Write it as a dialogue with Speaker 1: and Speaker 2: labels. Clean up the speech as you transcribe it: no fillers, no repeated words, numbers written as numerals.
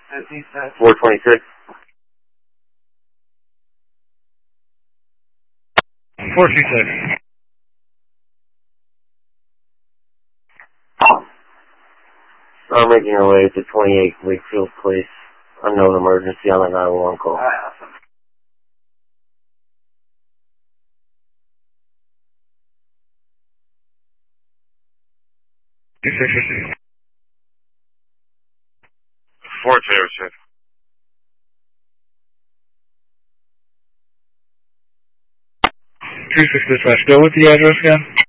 Speaker 1: 426.
Speaker 2: 426.
Speaker 1: I'm making our way to 28 Wakefield Place. Unknown emergency on a 911 call.
Speaker 3: Alright, awesome.
Speaker 2: Two 656.
Speaker 4: 406.
Speaker 2: 36 dispatch. Go with the address again.